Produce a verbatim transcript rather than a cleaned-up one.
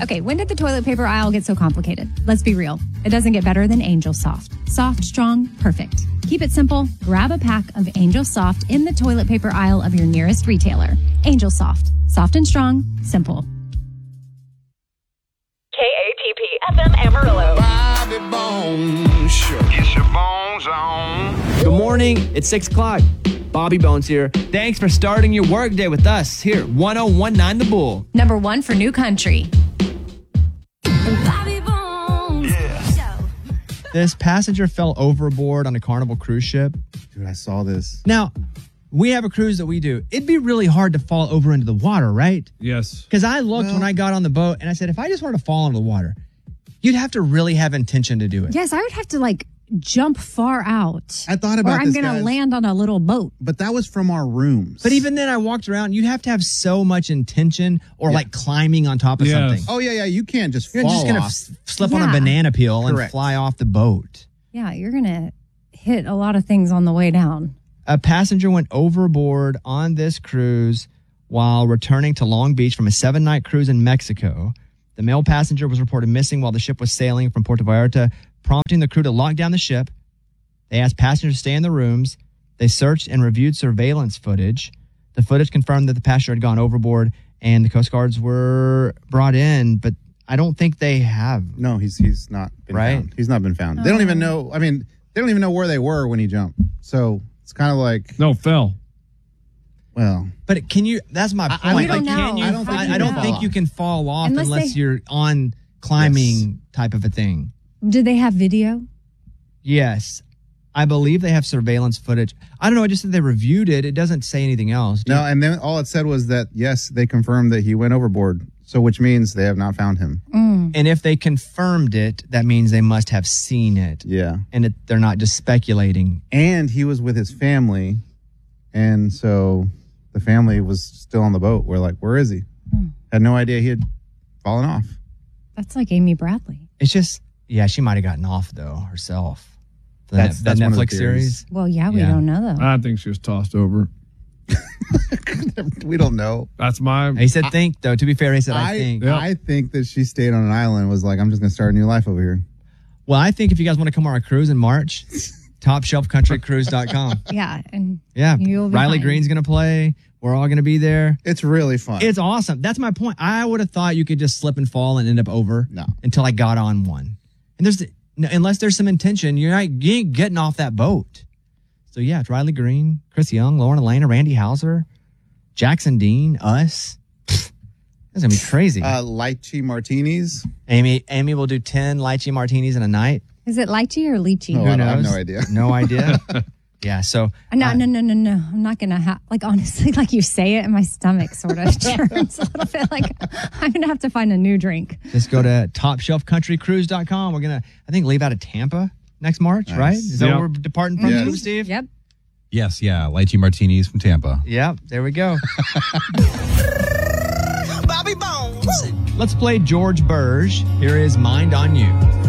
Okay, when did the toilet paper aisle get so complicated? Let's be real. It doesn't get better than Angel Soft. Soft, strong, perfect. Keep it simple. Grab a pack of Angel Soft in the toilet paper aisle of your nearest retailer. Angel Soft. Soft and strong. Simple. K A T P F M Amarillo. Bobby Bones Show. Get your bones on. Good morning. It's six o'clock. Bobby Bones here. Thanks for starting your workday with us here at one oh one nine The Bull. Number one for New Country. Bobby Bones Show. This passenger fell overboard on a Carnival cruise ship. Dude, I saw this. Now, we have a cruise that we do. It'd be really hard to fall over into the water, right? Yes. Because I looked Well- when I got on the boat and I said, if I just wanted to fall into the water, you'd have to really have intention to do it. Yes, I would have to like jump far out. I thought about Or I'm this, going to guys. land on a little boat. But that was from our rooms. But even then, I walked around. You'd have to have so much intention or Yeah. like climbing on top of Yes. something. Oh, yeah, yeah. You can't just You're fall just going to off. f- slip on a Yeah. banana peel and Correct. fly off the boat. Yeah, you're going to hit a lot of things on the way down. A passenger went overboard on this cruise while returning to Long Beach from a seven-night cruise in Mexico. The male passenger was reported missing while the ship was sailing from Puerto Vallarta, prompting the crew to lock down the ship. They asked passengers to stay in the rooms. They searched and reviewed surveillance footage. The footage confirmed that the passenger had gone overboard, and the Coast Guards were brought in, but I don't think they have. No, he's he's not been Right? found. He's not been found. They don't even know. I mean, they don't even know where they were when he jumped. So it's kind of like, No, fell. well, But can you? That's my I- point. I We don't Like, can know. you? I don't think I, you I don't can think fall you off. can fall off Unless unless, they- you're on climbing Yes. type of a thing. Did they have video? Yes, I believe they have surveillance footage. I don't know. I just said they reviewed it. It doesn't say anything else. Do no. you- And then all it said was that, yes, they confirmed that he went overboard. So which means they have not found him. And if they confirmed it, that means they must have seen it, Yeah. and it, they're not just speculating. And he was with his family. And so the family was still on the boat. We're like, where is he? Had no idea he had fallen off. That's like Amy Bradley. It's just, yeah, she might have gotten off though herself. The That's- net- that's that one of the Netflix theories. series. Well, yeah, we Yeah. don't know though. I think she was tossed over. We don't know. That's my. He said, "Think." Though, to be fair, he said, "I, I, think." Yeah. I think that she stayed on an island and was like, I'm just going to start a new life over here. Well, I think if you guys want to come on our cruise in March, top shelf country cruise dot com. yeah, and Yeah, You'll be Riley fine. Green's gonna play. We're all gonna be there. It's really fun. It's awesome. That's my point. I would have thought you could just slip and fall and end up over. No. Until I got on one. And there's no, unless there's some intention, you're not you ain't getting off that boat. So yeah, it's Riley Green, Chris Young, Lauren Elena, Randy Hauser, Jackson Dean, us. Pfft, That's gonna be crazy. uh, lychee martinis. Amy, Amy will do ten lychee martinis in a night. is it lychee or lychee? Oh, Who I, knows? don't- I have no idea. No idea. Yeah. So No, uh, no, no, no, no. I'm not gonna have like honestly, like you say it, and my stomach sort of churns a little bit. Like I'm gonna have to find a new drink. just go to top shelf country cruise dot com. We're gonna, I think, leave out of Tampa next March, Nice. right? Is that Yep. where we're departing from, Yes. too, Steve? Yep. Yes, yeah. Lychee martinis from Tampa. Yep. There we go. Bobby Bones. Let's play George Burge. Here is Mind on You.